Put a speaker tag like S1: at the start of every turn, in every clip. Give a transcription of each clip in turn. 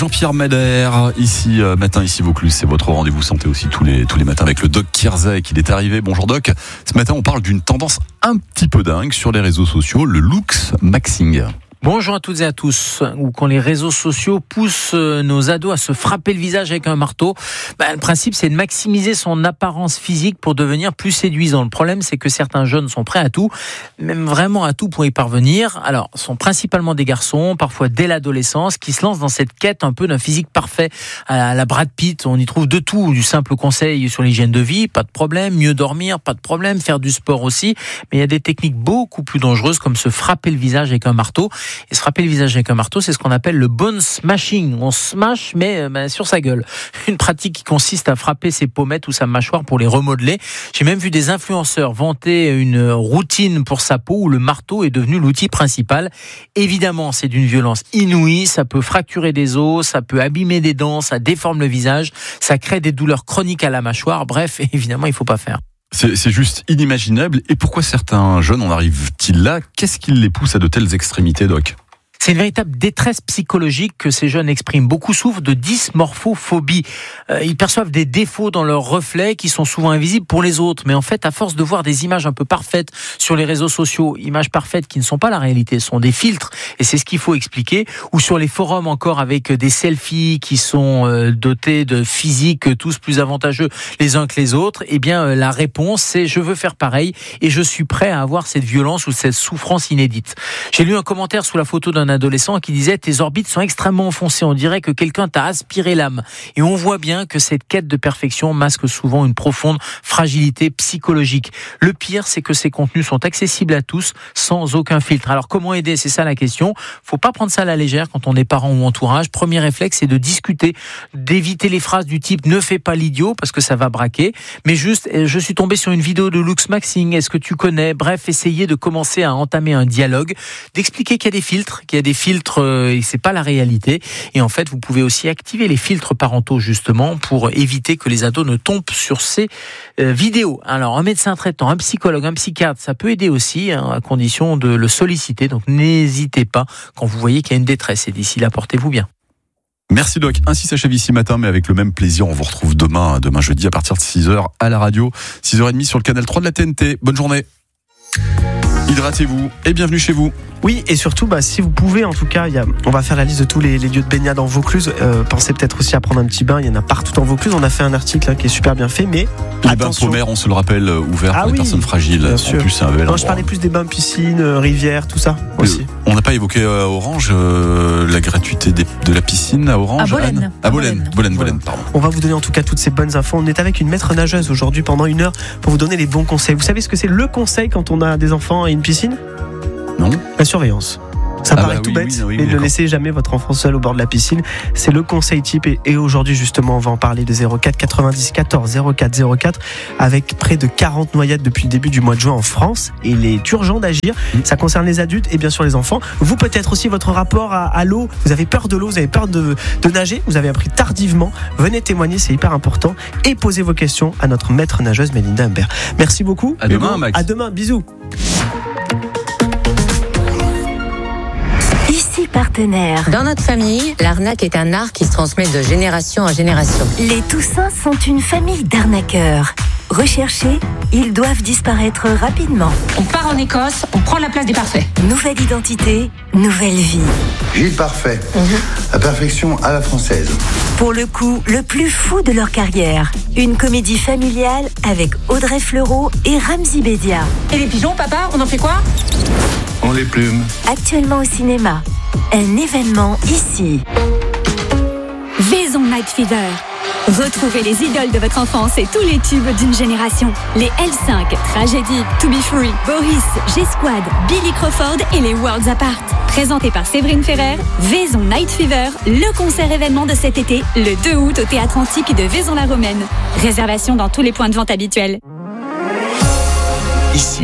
S1: Jean-Pierre Madère, ici matin, ici Vaucluse, c'est votre rendez-vous santé aussi tous les matins avec le Doc Kirzek. Il est arrivé. Bonjour Doc. Ce matin, on parle d'une tendance un petit peu dingue sur les réseaux sociaux, le looks maxing.
S2: Bonjour à toutes et à tous. Ou quand les réseaux sociaux poussent nos ados à se frapper le visage avec un marteau, le principe c'est de maximiser son apparence physique pour devenir plus séduisant. Le problème c'est que certains jeunes sont prêts à tout, même vraiment à tout pour y parvenir. Alors, sont principalement des garçons, parfois dès l'adolescence, qui se lancent dans cette quête un peu d'un physique parfait à la Brad Pitt. On y trouve de tout, du simple conseil sur l'hygiène de vie, pas de problème, mieux dormir, pas de problème, faire du sport aussi. Mais il y a des techniques beaucoup plus dangereuses comme se frapper le visage avec un marteau. Et se frapper le visage avec un marteau, c'est ce qu'on appelle le bone smashing. On smash, mais sur sa gueule. Une pratique qui consiste à frapper ses pommettes ou sa mâchoire pour les remodeler. J'ai même vu des influenceurs vanter une routine pour sa peau où le marteau est devenu l'outil principal. Évidemment, c'est d'une violence inouïe. Ça peut fracturer des os, ça peut abîmer des dents, ça déforme le visage, ça crée des douleurs chroniques à la mâchoire. Bref, évidemment, il ne faut pas faire.
S1: C'est juste inimaginable. Et pourquoi certains jeunes en arrivent-ils là ? Qu'est-ce qui les pousse à de telles extrémités, Doc ?
S2: C'est une véritable détresse psychologique que ces jeunes expriment. Beaucoup souffrent de dysmorphophobie. Ils perçoivent des défauts dans leurs reflets qui sont souvent invisibles pour les autres. Mais en fait, à force de voir des images un peu parfaites sur les réseaux sociaux, images parfaites qui ne sont pas la réalité, ce sont des filtres, et c'est ce qu'il faut expliquer, ou sur les forums encore avec des selfies qui sont dotés de physiques tous plus avantageux les uns que les autres, eh bien la réponse c'est je veux faire pareil et je suis prêt à avoir cette violence ou cette souffrance inédite. J'ai lu un commentaire sous la photo d'un adolescent qui disait « Tes orbites sont extrêmement enfoncées, on dirait que quelqu'un t'a aspiré l'âme ». Et on voit bien que cette quête de perfection masque souvent une profonde fragilité psychologique. Le pire, c'est que ces contenus sont accessibles à tous, sans aucun filtre. Alors comment aider ? C'est ça la question. Faut pas prendre ça à la légère quand on est parent ou entourage. Premier réflexe, c'est de discuter, d'éviter les phrases du type « Ne fais pas l'idiot » parce que ça va braquer. Mais juste, je suis tombé sur une vidéo de looks maxing, est-ce que tu connais ? Bref, essayer de commencer à entamer un dialogue, d'expliquer qu'il y a des filtres, et c'est pas la réalité. Et en fait, vous pouvez aussi activer les filtres parentaux justement pour éviter que les ados ne tombent sur ces vidéos. Alors, un médecin traitant, un psychologue, un psychiatre, ça peut aider aussi, à condition de le solliciter. Donc, n'hésitez pas quand vous voyez qu'il y a une détresse. Et d'ici là, portez-vous bien.
S1: Merci Doc. Ainsi s'achève ici matin, mais avec le même plaisir, on vous retrouve demain jeudi à partir de 6h à la radio, 6h30 sur le canal 3 de la TNT. Bonne journée. Hydratez-vous et bienvenue chez vous.
S3: Oui, et surtout, si vous pouvez, en tout cas, on va faire la liste de tous les lieux de baignade en Vaucluse. Pensez peut-être aussi à prendre un petit bain. Il y en a partout en Vaucluse. On a fait un article qui est super bien fait, mais
S1: les bains pommaires, on se le rappelle, ouverts pour les personnes fragiles.
S3: Bien sûr.
S1: En plus, c'est un bel endroit.
S3: Je parlais plus des bains piscines, rivières, tout ça aussi.
S1: On n'a pas évoqué à Orange la gratuité de la piscine à Orange. À Bolène, pardon.
S3: On va vous donner en tout cas toutes ces bonnes infos. On est avec une maître nageuse aujourd'hui pendant 1 heure pour vous donner les bons conseils. Vous savez ce que c'est le conseil quand on a des enfants et une piscine ?
S1: Non.
S3: La surveillance. Ça paraît tout bête, mais ne laissez jamais votre enfant seul au bord de la piscine. C'est le conseil type. Et aujourd'hui, justement, on va en parler de 04 90 14 04 04 avec près de 40 noyades depuis le début du mois de juin en France. Et il est urgent d'agir. Ça concerne les adultes et bien sûr les enfants. Vous, peut-être aussi votre rapport à l'eau. Vous avez peur de l'eau, vous avez peur de nager. Vous avez appris tardivement. Venez témoigner, c'est hyper important. Et posez vos questions à notre maître nageuse Mélinda Humbert. Merci beaucoup.
S1: À demain, Max.
S3: À demain, bisous.
S4: Partenaire.
S5: Dans notre famille, l'arnaque est un art qui se transmet de génération en génération.
S4: Les Toussins sont une famille d'arnaqueurs. Recherchés, ils doivent disparaître rapidement.
S6: On part en Écosse, on prend la place des parfaits.
S4: Nouvelle identité, nouvelle vie.
S7: Gilles Parfait, la perfection à la française.
S4: Pour le coup, le plus fou de leur carrière. Une comédie familiale avec Audrey Fleurot et Ramzy Bedia.
S6: Et les pigeons, papa, on en fait quoi ?
S7: On les plume.
S4: Actuellement au cinéma. Un événement ici.
S8: Vaison Night Fever. Retrouvez les idoles de votre enfance et tous les tubes d'une génération. Les L5, Tragédie, To Be Free, Boris, G-Squad, Billy Crawford et les Worlds Apart. Présenté par Séverine Ferrer, Vaison Night Fever, le concert événement de cet été, le 2 août au Théâtre Antique de Vaison-la-Romaine. Réservation dans tous les points de vente habituels.
S9: Ici,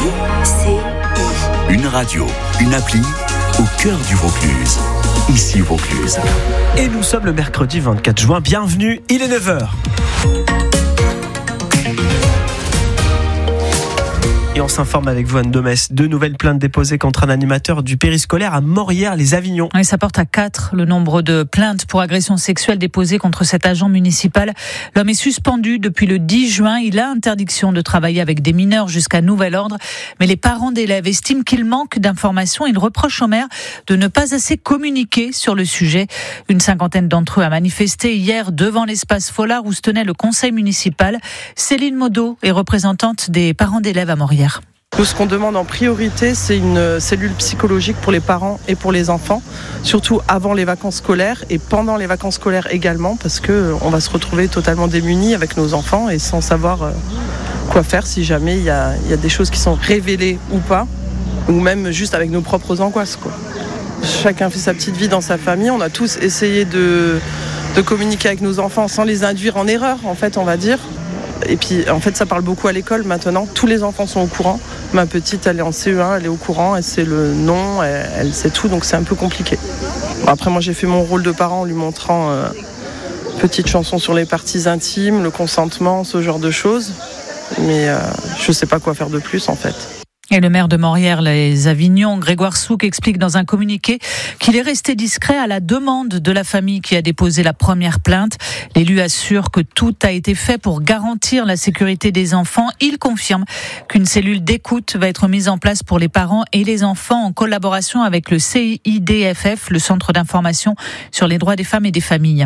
S9: une radio, une appli au cœur du Vaucluse. Ici Vaucluse.
S3: Et nous sommes le mercredi 24 juin. Bienvenue, il est 9h. Et on s'informe avec vous, Anne Domès. 2 nouvelles plaintes déposées contre un animateur du périscolaire à Morières-les-Avignon.
S10: Et ça porte à 4 le nombre de plaintes pour agression sexuelle déposées contre cet agent municipal. L'homme est suspendu depuis le 10 juin. Il a interdiction de travailler avec des mineurs jusqu'à nouvel ordre. Mais les parents d'élèves estiment qu'il manque d'informations. Ils reprochent au maire de ne pas assez communiquer sur le sujet. Une cinquantaine d'entre eux a manifesté hier devant l'espace Follard où se tenait le conseil municipal. Céline Modo est représentante des parents d'élèves à Morières.
S11: Nous, ce qu'on demande en priorité, c'est une cellule psychologique pour les parents et pour les enfants, surtout avant les vacances scolaires et pendant les vacances scolaires également, parce qu'on va se retrouver totalement démunis avec nos enfants et sans savoir quoi faire si jamais il y a des choses qui sont révélées ou pas, ou même juste avec nos propres angoisses, quoi. Chacun fait sa petite vie dans sa famille. On a tous essayé de communiquer avec nos enfants sans les induire en erreur, en fait, on va dire. Et puis, en fait, ça parle beaucoup à l'école maintenant. Tous les enfants sont au courant. Ma petite, elle est en CE1, elle est au courant, elle sait le nom, elle sait tout, donc c'est un peu compliqué. Bon, après, moi, j'ai fait mon rôle de parent en lui montrant petite chanson sur les parties intimes, le consentement, ce genre de choses. Mais je sais pas quoi faire de plus, en fait.
S10: Et le maire de Morières-les-Avignon, Grégoire Souk, explique dans un communiqué qu'il est resté discret à la demande de la famille qui a déposé la première plainte. L'élu assure que tout a été fait pour garantir la sécurité des enfants. Il confirme qu'une cellule d'écoute va être mise en place pour les parents et les enfants en collaboration avec le CIDFF, le Centre d'information sur les droits des femmes et des familles.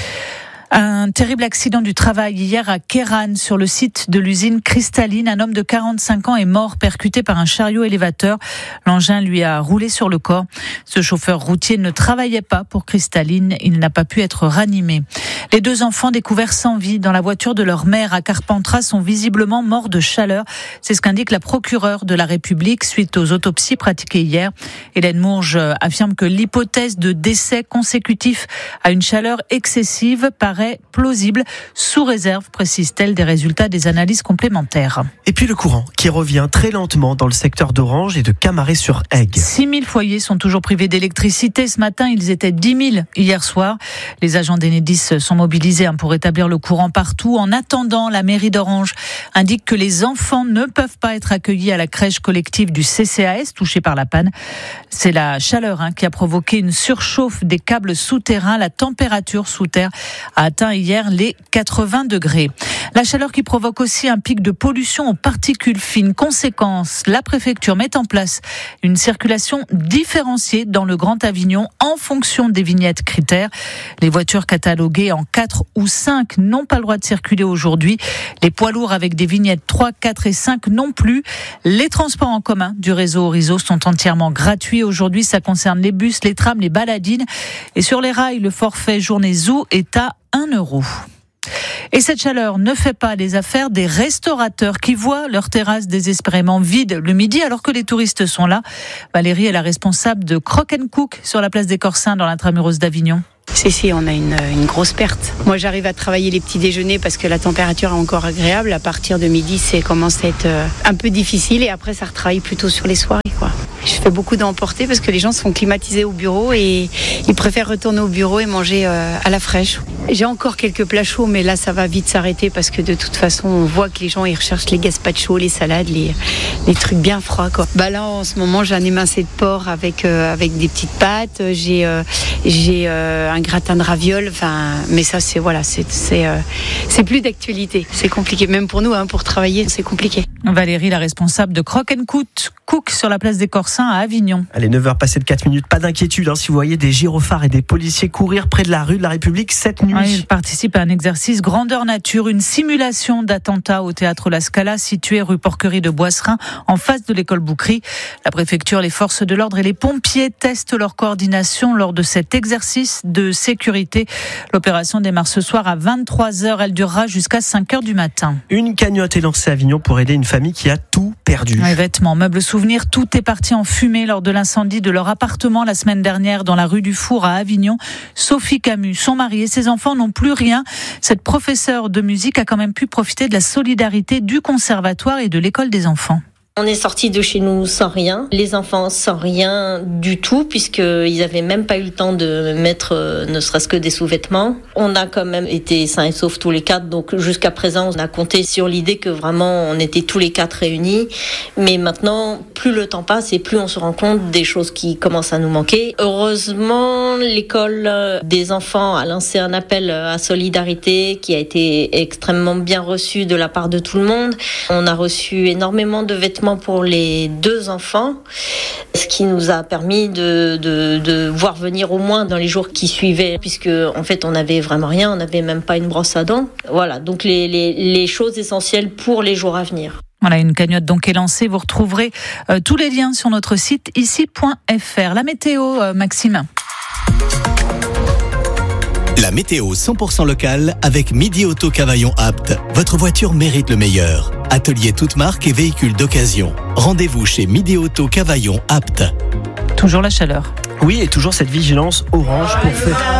S10: Un terrible accident du travail hier à Kéran, sur le site de l'usine Cristalline. Un homme de 45 ans est mort, percuté par un chariot élévateur. L'engin lui a roulé sur le corps. Ce chauffeur routier ne travaillait pas pour Cristalline. Il n'a pas pu être ranimé. Les 2 enfants découverts sans vie dans la voiture de leur mère à Carpentras sont visiblement morts de chaleur. C'est ce qu'indique la procureure de la République suite aux autopsies pratiquées hier. Hélène Mourge affirme que l'hypothèse de décès consécutif à une chaleur excessive paraît plausible, sous réserve, précise-t-elle, des résultats des analyses complémentaires.
S3: Et puis le courant qui revient très lentement dans le secteur d'Orange et de Camaret-sur-Aigue.
S10: 6 000 foyers sont toujours privés d'électricité. Ce matin, ils étaient 10 000 hier soir. Les agents d'Enedis sont mobilisés pour rétablir le courant partout. En attendant, la mairie d'Orange indique que les enfants ne peuvent pas être accueillis à la crèche collective du CCAS, touchée par la panne. C'est la chaleur qui a provoqué une surchauffe des câbles souterrains. La température sous terre a atteint hier les 80 degrés. La chaleur qui provoque aussi un pic de pollution aux particules fines. Conséquence, la préfecture met en place une circulation différenciée dans le Grand Avignon en fonction des vignettes critères. Les voitures cataloguées en 4 ou 5 n'ont pas le droit de circuler aujourd'hui. Les poids lourds avec des vignettes 3, 4 et 5 non plus. Les transports en commun du réseau Orizo sont entièrement gratuits. Aujourd'hui, ça concerne les bus, les trams, les baladines. Et sur les rails, le forfait journée Zoo est à 1 €. Et cette chaleur ne fait pas les affaires des restaurateurs qui voient leur terrasse désespérément vide le midi alors que les touristes sont là. Valérie est la responsable de Crock & Cook sur la place des Corsins dans l'intramuros d'Avignon.
S12: Si, on a une grosse perte. Moi, j'arrive à travailler les petits déjeuners parce que la température est encore agréable. À partir de midi, ça commence à être un peu difficile et après, ça retravaille plutôt sur les soirées, quoi. Je fais beaucoup d'emporter parce que les gens se font climatiser au bureau et ils préfèrent retourner au bureau et manger à la fraîche. J'ai encore quelques plats chauds, mais là, ça va vite s'arrêter parce que de toute façon, on voit que les gens ils recherchent les gazpachos, les salades, les trucs bien froids, quoi. Là, en ce moment, j'ai un émincé de porc avec des petites pâtes. J'ai un gratin de ravioles. Mais ça, c'est plus d'actualité. C'est compliqué, même pour nous, pour travailler, c'est compliqué.
S10: Valérie, la responsable de Crock & Cook sur la place des Corsins à Avignon.
S3: Allez, 9h passées de 4 minutes. Pas d'inquiétude si vous voyez des gyrophares et des policiers courir près de la rue de la République cette nuit.
S10: Ils participent à un exercice grandeur nature, une simulation d'attentat au théâtre La Scala situé rue Porquerie de Boisserin en face de l'école Boucry. La préfecture, les forces de l'ordre et les pompiers testent leur coordination lors de cet exercice de sécurité. L'opération démarre ce soir à 23h. Elle durera jusqu'à 5h du matin.
S3: Une cagnotte est lancée à Avignon pour aider une famille qui a tout perdu.
S10: Vêtements, meubles, souvenirs, tout est parti en fumée lors de l'incendie de leur appartement la semaine dernière dans la rue du Four à Avignon. Sophie Camus, son mari et ses enfants n'ont plus rien. Cette professeure de musique a quand même pu profiter de la solidarité du conservatoire et de l'école des enfants.
S13: On est sortis de chez nous sans rien, les enfants sans rien du tout, puisqu'ils n'avaient même pas eu le temps de mettre ne serait-ce que des sous-vêtements. On a quand même été sains et saufs tous les 4, donc jusqu'à présent on a compté sur l'idée que vraiment on était tous les 4 réunis. Mais maintenant, plus le temps passe et plus on se rend compte des choses qui commencent à nous manquer. Heureusement, l'école des enfants a lancé un appel à solidarité qui a été extrêmement bien reçu de la part de tout le monde. On a reçu énormément de vêtements pour les 2 enfants, ce qui nous a permis de voir venir au moins dans les jours qui suivaient, puisque en fait on n'avait vraiment rien, on n'avait même pas une brosse à dents. Voilà, donc les choses essentielles pour les jours à venir.
S10: Voilà, une cagnotte donc est lancée. Vous retrouverez tous les liens sur notre site ici.fr. La météo, Maxime.
S14: La météo 100% locale avec Midi Auto Cavaillon Apt. Votre voiture mérite le meilleur. Atelier toute marque et véhicules d'occasion. Rendez-vous chez Midi Auto Cavaillon Apt.
S10: Toujours la chaleur.
S3: Oui, et toujours cette vigilance orange pour feu.